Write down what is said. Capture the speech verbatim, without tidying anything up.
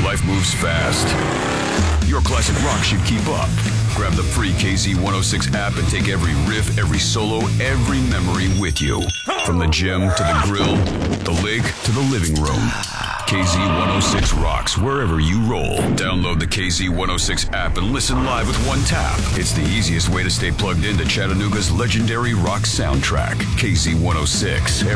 Life moves fast. Your classic rock should keep up. Grab the free K Z one oh six app and take every riff, every solo, every memory with you. From the gym to the grill, the lake to the living room. K Z one oh six rocks wherever you roll. Download the K Z one oh six app and listen live with one tap. It's the easiest way to stay plugged into Chattanooga's legendary rock soundtrack. K Z one oh six,